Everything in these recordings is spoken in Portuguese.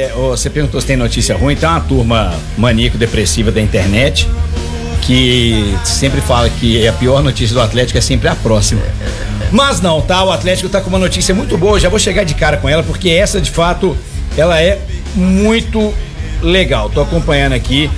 você perguntou se tem notícia ruim, tem uma turma maníaco-depressiva da internet que sempre fala que a pior notícia do Atlético é sempre a próxima. Mas não, tá? O Atlético tá com uma notícia muito boa, já vou chegar de cara com ela, porque essa, de fato, ela é muito legal. Tô acompanhando aqui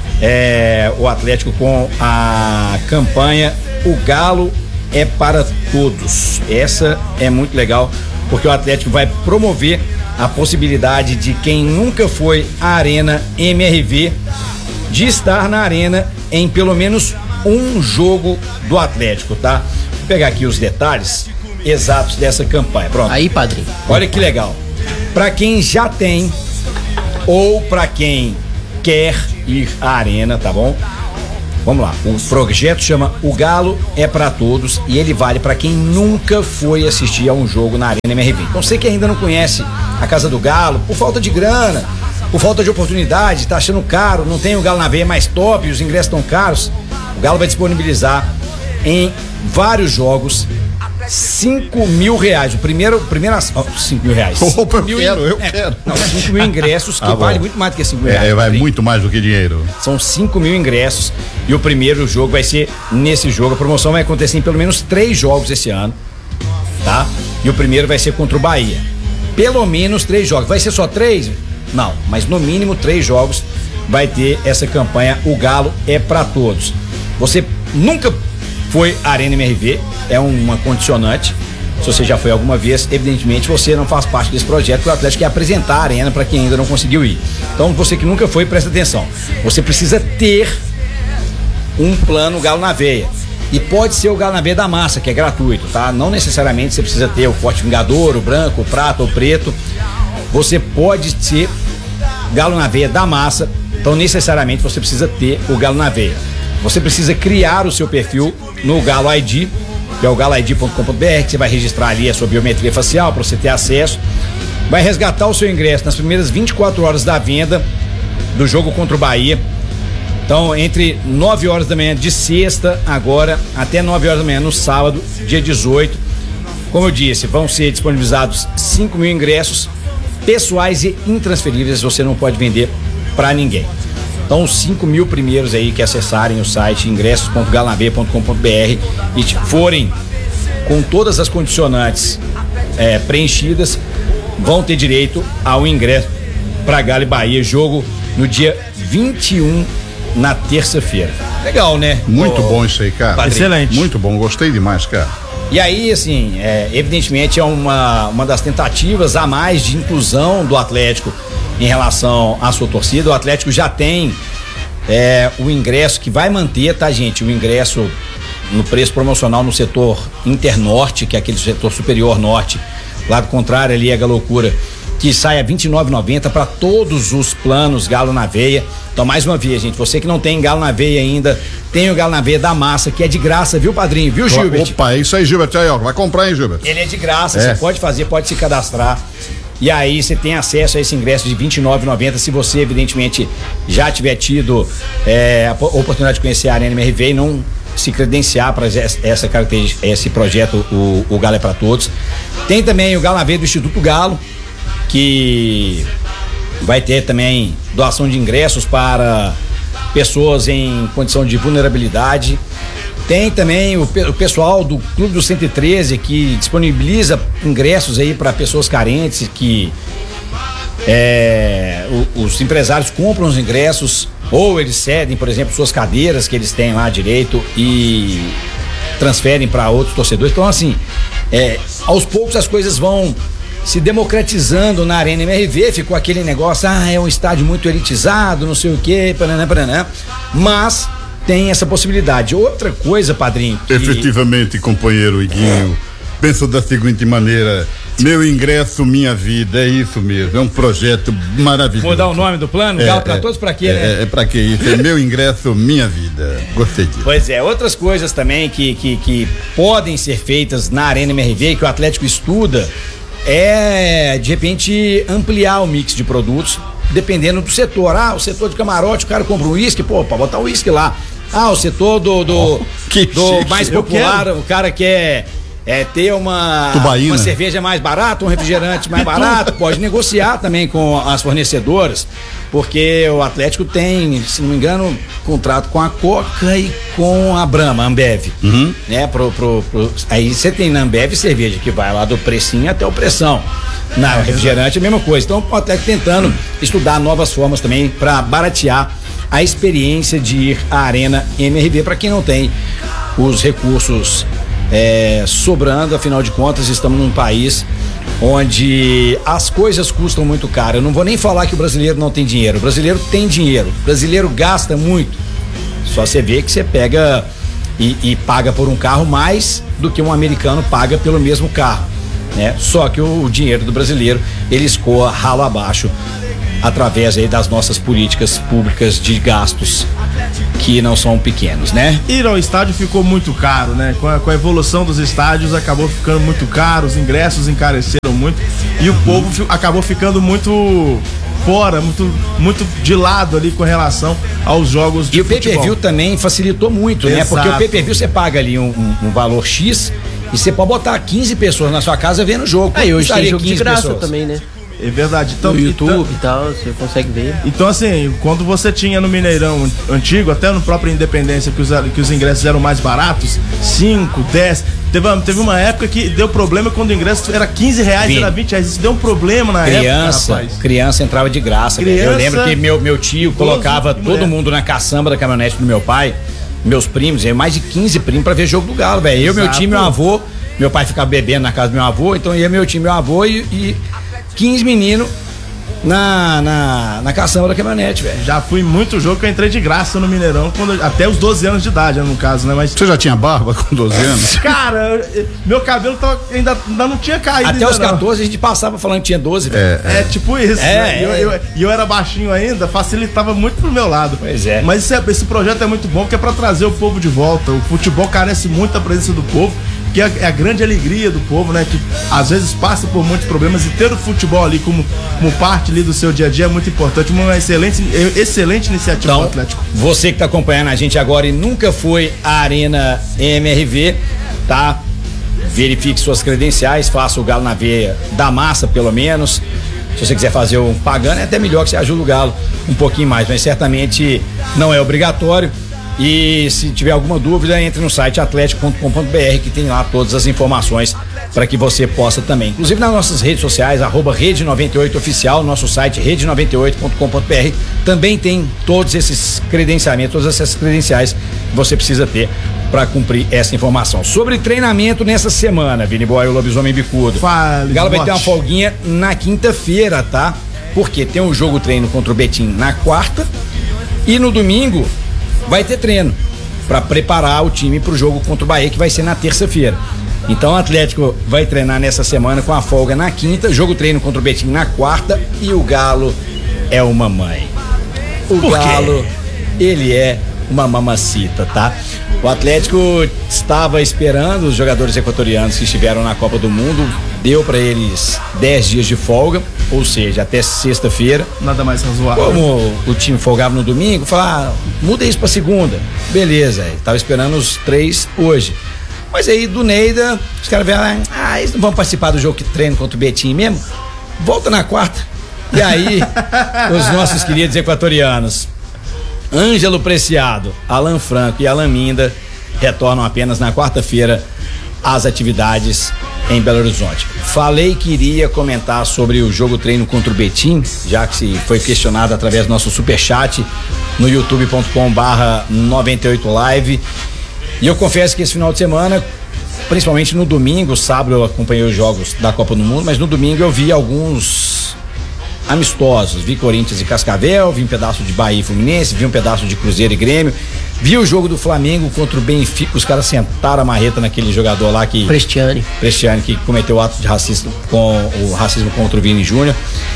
o Atlético com a campanha O Galo é para Todos. Essa é muito legal, porque o Atlético vai promover a possibilidade de quem nunca foi à Arena MRV de estar na Arena em pelo menos um jogo do Atlético, tá? Vou pegar aqui os detalhes exatos dessa campanha. Pronto. Aí, padrinho. Olha que legal. Para quem já tem ou para quem quer ir à Arena, tá bom? Vamos lá. O projeto chama O Galo é para Todos e ele vale para quem nunca foi assistir a um jogo na Arena MRV. Então, você que ainda não conhece a Casa do Galo, por falta de grana, por falta de oportunidade, tá achando caro, não tem o Galo na veia mais top, os ingressos estão caros, o Galo vai disponibilizar em vários jogos R$5.000. O primeiro R$5.000. Opa, eu quero. Não, 5 mil ingressos, que vale muito mais do que R$5.000. Vai muito mais do que dinheiro. São 5 mil ingressos e o primeiro jogo vai ser nesse jogo. A promoção vai acontecer em pelo menos 3 jogos esse ano, tá? E o primeiro vai ser contra o Bahia. Pelo menos 3 jogos. Vai ser só 3? Não, mas no mínimo 3 jogos vai ter essa campanha O Galo é para Todos. Você nunca foi à Arena MRV, é uma condicionante. Se você já foi alguma vez, evidentemente você não faz parte desse projeto, porque o Atlético quer apresentar a Arena para quem ainda não conseguiu ir. Então, você que nunca foi, presta atenção. Você precisa ter um plano Galo na Veia. E pode ser o Galo na Veia da Massa, que é gratuito, tá? Não necessariamente você precisa ter o Forte Vingador, o branco, o prata, o preto. Você pode ser Galo na Veia da Massa, então necessariamente você precisa ter o Galo na Veia. Você precisa criar o seu perfil no Galo ID, que é o galoid.com.br, que você vai registrar ali a sua biometria facial para você ter acesso. Vai resgatar o seu ingresso nas primeiras 24 horas da venda do jogo contra o Bahia. Então, entre 9 horas da manhã de sexta agora até 9 horas da manhã no sábado, dia 18. Como eu disse, vão ser disponibilizados 5 mil ingressos pessoais e intransferíveis, você não pode vender para ninguém. Então, os 5 mil primeiros aí que acessarem o site ingressos.galnaveia.com.br e forem com todas as condicionantes preenchidas, vão ter direito ao ingresso para Galo e Bahia, jogo no dia 21, na terça-feira. Legal, né? Muito bom isso aí, cara. Padrinho. Excelente. Muito bom, gostei demais, cara. E aí, assim, evidentemente é uma das tentativas a mais de inclusão do Atlético em relação à sua torcida. O Atlético já tem o ingresso que vai manter, tá, gente? O ingresso no preço promocional no setor Internorte, que é aquele setor superior norte, lado contrário ali é a loucura, que sai a R$29,90 para todos os planos Galo na Veia. Então, mais uma vez, gente, você que não tem Galo na Veia ainda, tem o Galo na Veia da Massa, que é de graça, viu, padrinho? Viu, Gilbert? Opa, é isso aí, Gilbert. Aí, ó, vai comprar, hein, Gilbert? Ele é de graça, você pode fazer, pode se cadastrar. E aí você tem acesso a esse ingresso de R$29,90 se você, evidentemente, já tiver tido a oportunidade de conhecer a Arena MRV e não se credenciar para essa característica, esse projeto, o Galo é para Todos. Tem também o Galo na Veia do Instituto Galo, que vai ter também doação de ingressos para pessoas em condição de vulnerabilidade. Tem também o pessoal do Clube do 113, que disponibiliza ingressos aí para pessoas carentes, que os empresários compram os ingressos ou eles cedem, por exemplo, suas cadeiras que eles têm lá direito e transferem para outros torcedores. Então, assim, aos poucos as coisas vão se democratizando na Arena MRV. Ficou aquele negócio, é um estádio muito elitizado, não sei o quê, paraná, mas tem essa possibilidade. Outra coisa, padrinho, Efetivamente, companheiro Iguinho, penso da seguinte maneira: meu ingresso, minha vida, é isso mesmo, é um projeto maravilhoso. Mudar o nome do plano? Galo para Todos, pra quê, né? Pra que isso? É meu ingresso, minha vida. Gostei disso. Pois é, outras coisas também que podem ser feitas na Arena MRV, que o Atlético estuda, de repente ampliar o mix de produtos, dependendo do setor. O setor de camarote, o cara compra um uísque, pra botar o uísque lá. O setor do mais popular, o cara quer ter uma cerveja mais barata, um refrigerante mais barato, pode negociar também com as fornecedoras, porque o Atlético tem, se não me engano, contrato com a Coca e com a Brahma, Ambev, né? Aí você tem na Ambev cerveja que vai lá do precinho até o pressão. Na refrigerante é a mesma coisa. Então o Atlético tentando estudar novas formas também para baratear a experiência de ir à Arena MRV para quem não tem os recursos sobrando. Afinal de contas, estamos num país onde as coisas custam muito caro. Eu não vou nem falar que o brasileiro não tem dinheiro. O brasileiro tem dinheiro. O brasileiro gasta muito. Só você vê que você pega e paga por um carro mais do que um americano paga pelo mesmo carro, né? Só que o dinheiro do brasileiro, ele escoa ralo abaixo através aí das nossas políticas públicas de gastos que não são pequenos, né? Ir ao estádio ficou muito caro, né? Com a evolução dos estádios acabou ficando muito caro, os ingressos encareceram muito e o povo acabou ficando muito fora, muito de lado ali com relação aos jogos de futebol. E o pay-per-view também facilitou muito, né? Porque o pay-per-view você paga ali um valor X e você pode botar 15 pessoas na sua casa vendo o jogo. Aí hoje tem jogo de graça pessoas também, né? É verdade. Então, no YouTube e tal, você consegue ver. Então, assim, quando você tinha no Mineirão antigo, até no próprio Independência, que os ingressos eram mais baratos, 5, 10. Teve uma época que deu problema quando o ingresso era R$15, era R$20. Isso deu um problema na época, rapaz. Criança entrava de graça. Eu lembro que meu tio colocava todo mundo na caçamba da caminhonete do meu pai, meus primos, mais de 15 primos pra ver jogo do Galo, velho. Eu, meu tio, meu avô, meu pai ficava bebendo na casa do meu avô, então ia meu tio, meu avô e 15 meninos na caçamba da caminhonete, velho. Já fui muito jogo que eu entrei de graça no Mineirão, até os 12 anos de idade, no caso, né? Mas você já tinha barba com 12 anos? Cara, meu cabelo ainda não tinha caído. Até os 14 a gente passava falando que tinha 12, velho. É tipo isso. E eu era baixinho ainda, facilitava muito pro meu lado. Pois é. Mas esse projeto é muito bom, porque é pra trazer o povo de volta. O futebol carece muito da presença do povo, que é a grande alegria do povo, né? Que às vezes passa por muitos problemas, e ter o futebol ali como parte ali do seu dia a dia é muito importante. Uma excelente iniciativa do Atlético. Você que está acompanhando a gente agora e nunca foi à Arena MRV, tá? Verifique suas credenciais, faça o Galo na veia da massa, pelo menos. Se você quiser fazer um pagando, é até melhor que você ajude o Galo um pouquinho mais, mas certamente não é obrigatório. E se tiver alguma dúvida, entre no site atletico.com.br, que tem lá todas as informações para que você possa também. Inclusive nas nossas redes sociais, @rede98oficial, nosso site rede98.com.br, também tem todos esses credenciamentos, todas essas credenciais que você precisa ter para cumprir essa informação. Sobre treinamento nessa semana, Vini Boy, o Lobisomem Bicudo. Fale, Galo vai ter uma folguinha na quinta-feira, tá? Porque tem um jogo treino contra o Betim na quarta e no domingo vai ter treino para preparar o time para o jogo contra o Bahia, que vai ser na terça-feira. Então o Atlético vai treinar nessa semana com a folga na quinta, jogo treino contra o Betim na quarta, e o Galo é uma mãe. O Galo, ele é uma mamacita, tá? O Atlético estava esperando os jogadores equatorianos que estiveram na Copa do Mundo, deu para eles 10 dias de folga, ou seja, até sexta-feira. Nada mais razoável. Como o time folgava no domingo, falar, muda isso para segunda. Beleza, tava esperando os 3 hoje. Mas aí do Neida, os caras vieram, eles não vão participar do jogo que treino contra o Betim mesmo? Volta na quarta. E aí, os nossos queridos equatorianos, Ângelo Preciado, Alan Franco e Alan Minda, retornam apenas na quarta-feira às atividades em Belo Horizonte. Falei que iria comentar sobre o jogo treino contra o Betim, já que se foi questionado através do nosso superchat no youtube.com/98live. E eu confesso que esse final de semana, principalmente no domingo, sábado eu acompanhei os jogos da Copa do Mundo, mas no domingo eu vi alguns amistosos, vi Corinthians e Cascavel, vi um pedaço de Bahia e Fluminense, vi um pedaço de Cruzeiro e Grêmio, vi o jogo do Flamengo contra o Benfica, os caras sentaram a marreta naquele jogador lá que... Prestiani, que cometeu ato de racismo contra o Vini Júnior.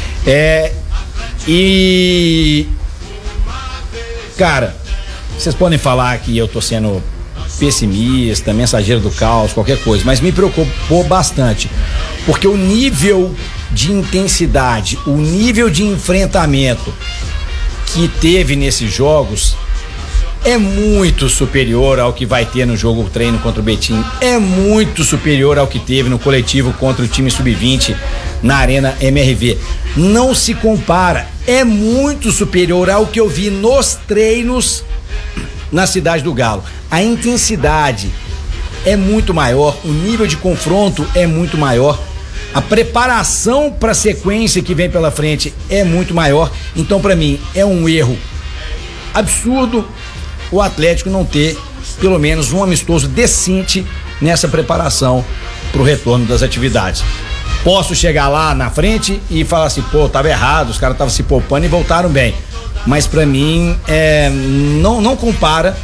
Cara, vocês podem falar que eu tô sendo pessimista, mensageiro do caos, qualquer coisa, mas me preocupou bastante, porque o nível de intensidade, o nível de enfrentamento que teve nesses jogos é muito superior ao que vai ter no jogo treino contra o Betim, é muito superior ao que teve no coletivo contra o time sub-20 na Arena MRV. Não se compara, é muito superior ao que eu vi nos treinos na Cidade do Galo. A intensidade é muito maior, o nível de confronto é muito maior, a preparação para a sequência que vem pela frente é muito maior. Então, para mim, é um erro absurdo o Atlético não ter pelo menos um amistoso decente nessa preparação para o retorno das atividades. Posso chegar lá na frente e falar assim, pô, tava errado, os caras estavam se poupando e voltaram bem. Mas para mim, não compara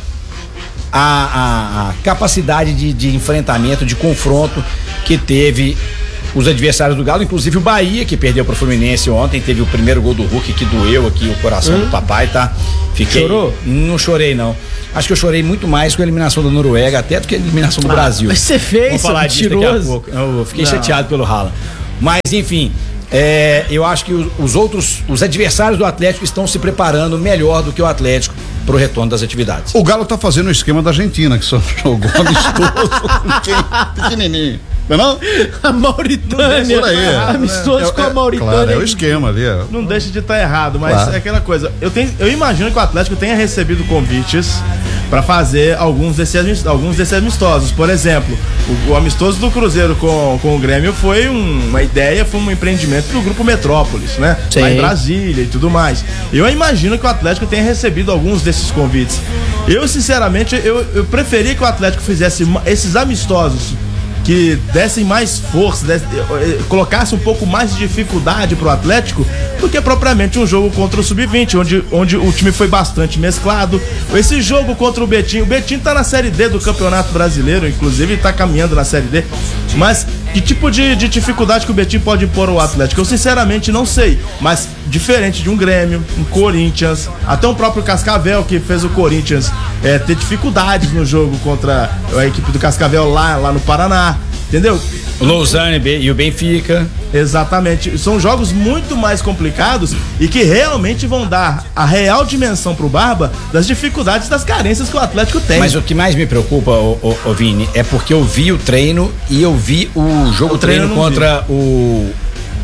a capacidade de enfrentamento, de confronto que teve os adversários do Galo, inclusive o Bahia, que perdeu pro Fluminense ontem, teve o primeiro gol do Hulk que doeu aqui o coração do papai, tá? Chorou? Não chorei, não. Acho que eu chorei muito mais com a eliminação da Noruega, até do que a eliminação do Brasil. Mas você fez, vamos falar disso daqui a pouco. Eu fiquei chateado pelo Haaland. Mas, enfim, eu acho que os adversários do Atlético estão se preparando melhor do que o Atlético pro retorno das atividades. O Galo tá fazendo o esquema da Argentina, que só jogou amistoso pequenininho. Não? A Mauritânia. Amistoso com a Mauritânia. Claro, é o esquema ali. Não deixa de estar errado, mas é aquela coisa. Eu imagino que o Atlético tenha recebido convites para fazer alguns desses amistosos. Por exemplo, o amistoso do Cruzeiro com o Grêmio foi uma ideia, foi um empreendimento do Grupo Metrópolis, né? Sim. Lá em Brasília e tudo mais. Eu imagino que o Atlético tenha recebido alguns desses convites. Eu, sinceramente, eu preferia que o Atlético fizesse esses amistosos que dessem mais força, colocasse um pouco mais de dificuldade pro Atlético do que propriamente um jogo contra o Sub-20, onde o time foi bastante mesclado. Esse jogo contra o Betim tá na Série D do Campeonato Brasileiro, inclusive tá caminhando na Série D, mas que tipo de dificuldade que o Betim pode impor ao Atlético? Eu sinceramente não sei, mas diferente de um Grêmio, um Corinthians, até o próprio Cascavel, que fez o Corinthians ter dificuldades no jogo contra a equipe do Cascavel lá no Paraná, entendeu? O Lausanne e o Benfica. Exatamente, são jogos muito mais complicados e que realmente vão dar a real dimensão pro Barba das dificuldades, das carências que o Atlético tem. Mas o que mais me preocupa, ô Vini, é porque eu vi o treino e eu vi o jogo treino contra o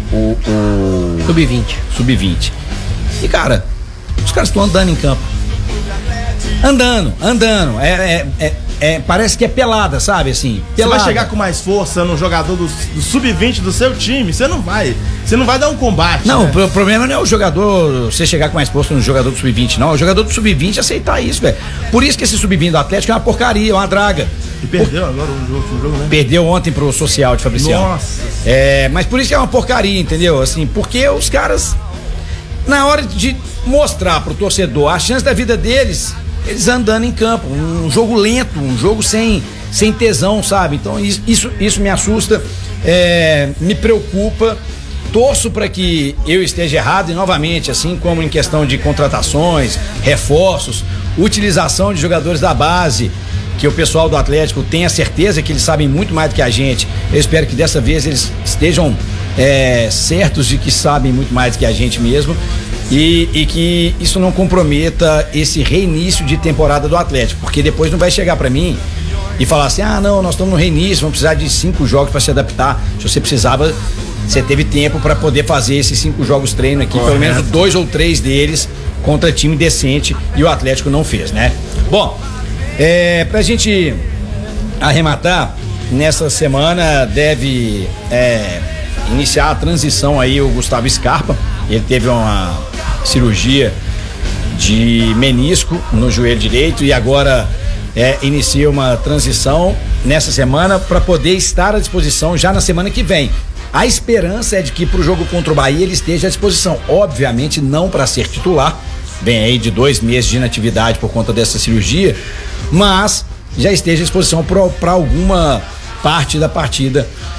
Sub-20. E cara, os caras estão andando em campo. Andando. Parece que é pelada, sabe? Assim, pelada. Você vai chegar com mais força no jogador do Sub-20 do seu time, você não vai dar um combate. Não, né? O problema não é o jogador, você chegar com mais força no jogador do Sub-20, não. É o jogador do Sub-20 aceitar isso, velho. Por isso que esse Sub-20 do Atlético é uma porcaria, uma draga. E perdeu agora o jogo, né? Perdeu ontem pro Social de Fabriciano. Nossa. Mas por isso que é uma porcaria, entendeu? Assim, porque os caras, na hora de mostrar pro torcedor a chance da vida deles, eles andando em campo, um jogo lento, um jogo sem tesão, sabe? Então isso me assusta, me preocupa, torço para que eu esteja errado e novamente, assim como em questão de contratações, reforços, utilização de jogadores da base, que o pessoal do Atlético tenha certeza que eles sabem muito mais do que a gente. Eu espero que dessa vez eles estejam certos de que sabem muito mais do que a gente mesmo. E que isso não comprometa esse reinício de temporada do Atlético, porque depois não vai chegar pra mim e falar assim, não, nós estamos no reinício, vamos precisar de 5 jogos pra se adaptar. Se você teve tempo pra poder fazer esses 5 jogos treino aqui, pelo menos 2 ou 3 deles contra time decente, e o Atlético não fez, né? Bom, pra gente arrematar, nessa semana deve iniciar a transição aí o Gustavo Scarpa. Ele teve uma cirurgia de menisco no joelho direito e agora inicia uma transição nessa semana para poder estar à disposição já na semana que vem. A esperança é de que para o jogo contra o Bahia ele esteja à disposição, obviamente não para ser titular, vem aí de 2 meses de inatividade por conta dessa cirurgia, mas já esteja à disposição para alguma parte da partida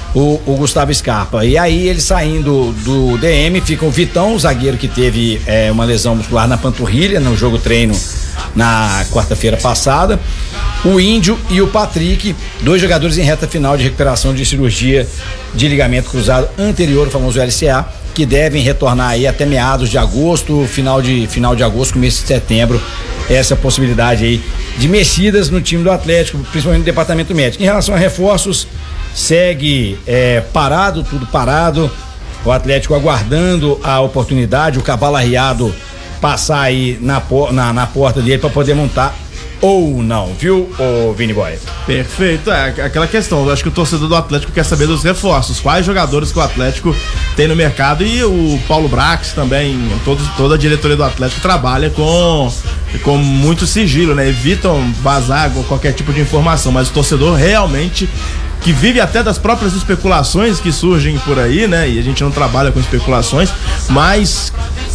o Gustavo Scarpa. E aí ele saindo do DM, fica o Vitão, o zagueiro que teve uma lesão muscular na panturrilha no jogo treino na quarta-feira passada, o Índio e o Patrick, 2 jogadores em reta final de recuperação de cirurgia de ligamento cruzado anterior, o famoso LCA, que devem retornar aí até meados de agosto, final de agosto, começo de setembro. Essa possibilidade aí de mexidas no time do Atlético, principalmente no departamento médico. Em relação a reforços, segue tudo parado, o Atlético aguardando a oportunidade, o cavalo arriado passar aí na porta dele para poder montar ou não, viu, ô Vini Boy? Perfeito, aquela questão, eu acho que o torcedor do Atlético quer saber dos reforços, quais jogadores que o Atlético tem no mercado, e o Paulo Brax também, toda a diretoria do Atlético trabalha com muito sigilo, né, evitam vazar qualquer tipo de informação, mas o torcedor realmente, que vive até das próprias especulações que surgem por aí, né, e a gente não trabalha com especulações, mas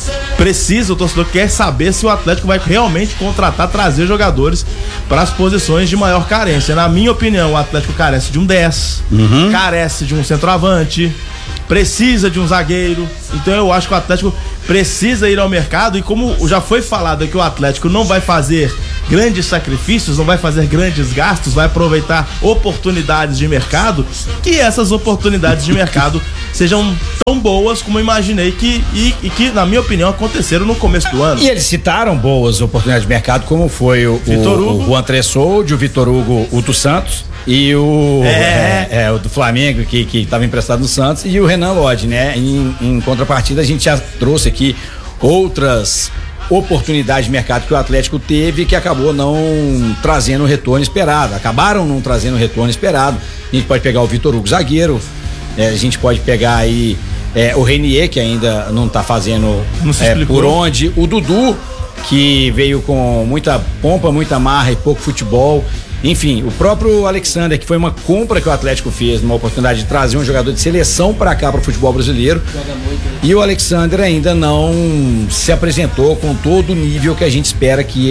o torcedor quer saber se o Atlético vai realmente trazer jogadores para as posições de maior carência. Na minha opinião, o Atlético carece de um 10, carece de um centroavante, precisa de um zagueiro. Então eu acho que o Atlético precisa ir ao mercado, e como já foi falado que o Atlético não vai fazer grandes sacrifícios, não vai fazer grandes gastos, vai aproveitar oportunidades de mercado, que essas oportunidades de mercado sejam tão boas como eu imaginei que na minha opinião aconteceram no começo do ano. E eles citaram boas oportunidades de mercado, como foi o Juan Tressoldi, o Vitor Hugo, o do Santos, e o do Flamengo, que estava emprestado no Santos, e o Renan Lodge, né? Em contrapartida, a gente já trouxe aqui outras oportunidades de mercado que o Atlético teve, que acabou não trazendo o retorno esperado. Acabaram não trazendo o retorno esperado. A gente pode pegar o Vitor Hugo, zagueiro, a gente pode pegar aí o Renier, que ainda não tá fazendo por onde, o Dudu, que veio com muita pompa, muita marra e pouco futebol. Enfim, o próprio Alexander, que foi uma compra que o Atlético fez, uma oportunidade de trazer um jogador de seleção para cá, para o futebol brasileiro. E o Alexander ainda não se apresentou com todo o nível que a gente espera que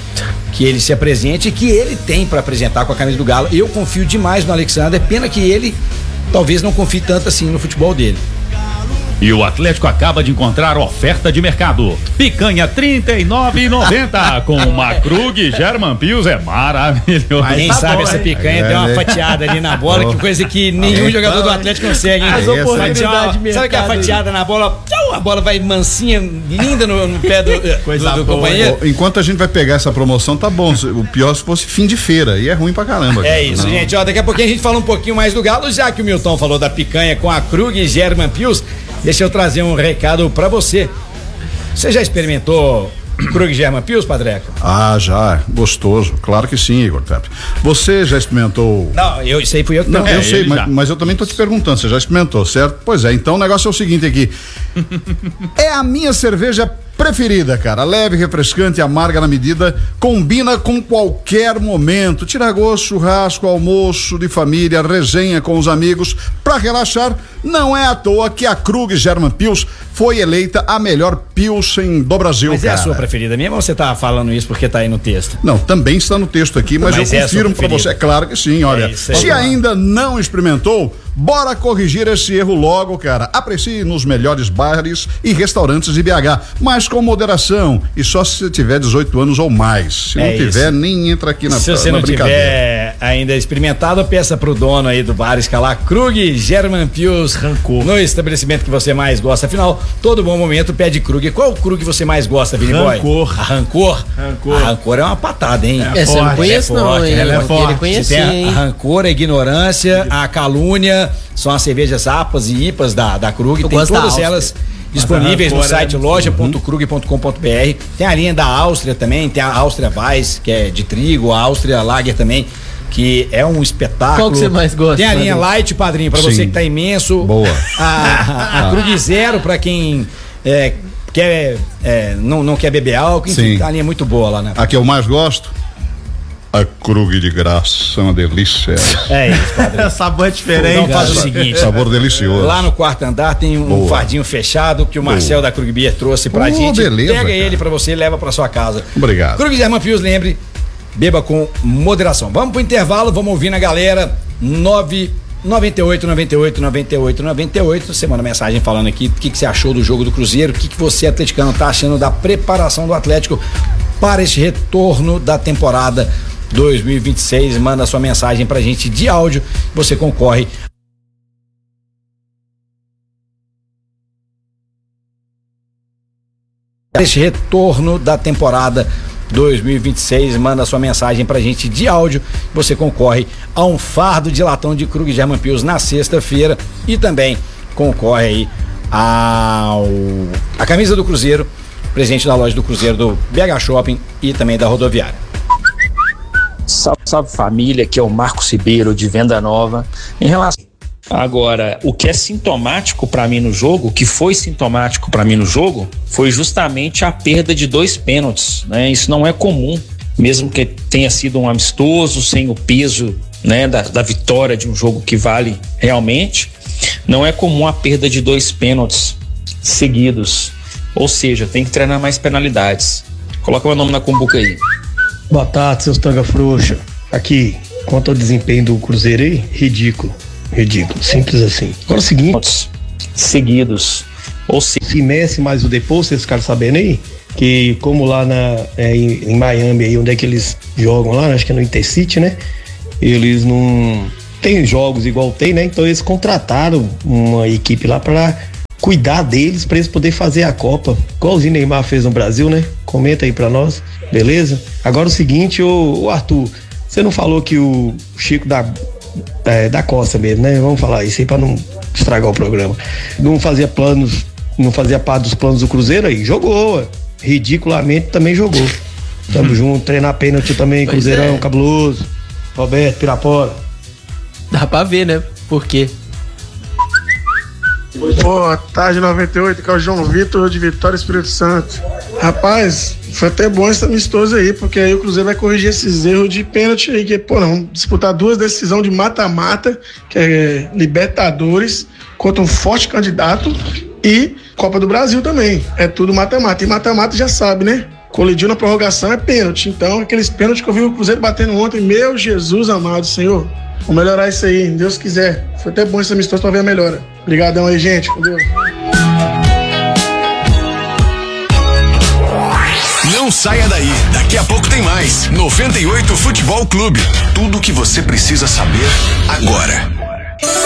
ele se apresente e que ele tem para apresentar com a camisa do Galo. Eu confio demais no Alexander, pena que ele talvez não confie tanto assim no futebol dele. E o Atlético acaba de encontrar oferta de mercado. Picanha R$39,90 com uma Krug German Pius, é maravilhoso. Quem sabe essa picanha tem uma fatiada ali na bola, que coisa que nenhum jogador do Atlético consegue, hein? Sabe aquela fatiada na bola, a bola vai mansinha, linda no pé do companheiro. Enquanto a gente vai pegar essa promoção, tá bom. O pior se fosse fim de feira, e é ruim pra caramba. É isso, gente. Daqui a pouquinho a gente fala um pouquinho mais do Galo, já que o Milton falou da picanha com a Krug German Pius. Deixa eu trazer um recado pra você. Você já experimentou Krug German Pius, Padreca? Já, gostoso, claro que sim, Igor Pepe. Você já experimentou? Não, isso aí fui eu que não. Eu sei, mas eu também tô te perguntando, você já experimentou, certo? Pois é, então o negócio é o seguinte aqui. É a minha cerveja preferida, cara, leve, refrescante, amarga na medida, combina com qualquer momento, tira gosto, churrasco, almoço de família, resenha com os amigos, pra relaxar. Não é à toa que a Krug German Pius foi eleita a melhor Pilsen do Brasil, mas cara. É a sua preferida mesmo, ou você tá falando isso porque tá aí no texto? Não, também está no texto aqui, mas eu confirmo pra você, é claro que sim, olha, se ainda não experimentou, bora corrigir esse erro logo, cara. Aprecie nos melhores bares e restaurantes de BH, mas com moderação e só se tiver 18 anos ou mais. Se não tiver, nem entra aqui na brincadeira. Se você não tiver ainda experimentado, peça pro dono aí do bar escalar Krug German Pius Rancor no estabelecimento que você mais gosta. Afinal, todo bom momento pede Krug. Qual Krug você mais gosta, Vini Boy? Rancor. A Rancor? Rancor. A Rancor é uma patada, hein? Essa eu não conheço não, hein? Ela é forte. A Rancor, a ignorância, a calúnia, são as cervejas APAs e IPAs da Krug. Tem todas elas disponíveis no site loja.krug.com.br. Tem a linha da Áustria também, tem a Áustria Weiss, que é de trigo, a Áustria Lager também, que é um espetáculo. Qual que você mais gosta? Tem a linha Light, padrinho, pra você que tá imenso. Boa. A Krug Zero, pra quem não quer beber álcool, enfim, a linha é muito boa lá, né? A que eu mais gosto? A Krug de graça, uma delícia. É isso, padrinho. Sabor é diferente. Então faz o seguinte. Sabor delicioso. Lá no quarto andar tem um fardinho fechado que o Marcel da Krug Beer trouxe pra gente. Beleza, pega cara. ele pra você e leva pra sua casa. Obrigado. Krug German Pius, lembre, beba com moderação. Vamos pro intervalo, vamos ouvir na galera. 9 9898. Você manda mensagem falando aqui o que você achou do jogo do Cruzeiro, o que você, atleticano, tá achando da preparação do Atlético para este retorno da temporada 2026. Manda sua mensagem pra gente de áudio, você concorre este retorno da temporada 2026, manda sua mensagem pra gente de áudio, você concorre a um fardo de latão de Krug German Pils na sexta-feira e também concorre aí a camisa do Cruzeiro, presente na loja do Cruzeiro do BH Shopping e também da rodoviária. Salve, salve família, aqui é o Marcos Ribeiro de Venda Nova. Em relação agora, o que é sintomático para mim no jogo, o que foi sintomático para mim no jogo, foi justamente a perda de 2 pênaltis, né? Isso não é comum, mesmo que tenha sido um amistoso, sem o peso, né, da vitória de um jogo que vale realmente, não é comum a perda de 2 pênaltis seguidos, ou seja, tem que treinar mais penalidades. Coloca meu nome na cumbuca aí. Boa tarde, seus tanga frouxa. Aqui, quanto ao desempenho do Cruzeiro aí, ridículo, simples assim. Agora é o seguinte, seguidos, ou se Messi mais o depois, vocês ficaram sabendo aí, que como lá em Miami aí, onde é que eles jogam lá, acho que é no Intercity, né? Eles não tem jogos igual tem, né? Então eles contrataram uma equipe lá para cuidar deles, para eles poderem fazer a Copa, igualzinho o Neymar fez no Brasil, né? Comenta aí pra nós, beleza? Agora o seguinte, ô Arthur, você não falou que o Chico da Costa mesmo, né? Vamos falar isso aí pra não estragar o programa. Não fazia parte dos planos do Cruzeiro aí? Jogou, ridiculamente também jogou. Tamo junto, treinar pênalti também, pois Cruzeirão, cabuloso. Roberto, Pirapora. Dá pra ver, né? Por quê? Boa tarde, 98, que é o João Vitor de Vitória, Espírito Santo. Rapaz, foi até bom esse amistoso aí, porque aí o Cruzeiro vai corrigir esses erros de pênalti aí, que, vamos disputar 2 decisões de mata-mata, que é Libertadores, contra um forte candidato, e Copa do Brasil também. É tudo mata-mata. E mata-mata já sabe, né? Colidiu na prorrogação é pênalti. Então, aqueles pênaltis que eu vi o Cruzeiro batendo ontem, meu Jesus amado, Senhor. Vamos melhorar isso aí, Deus quiser. Foi até bom esse amistoso pra ver a melhora. Obrigadão aí, gente. Com Deus. Não saia daí. Daqui a pouco tem mais. 98 Futebol Clube. Tudo o que você precisa saber agora.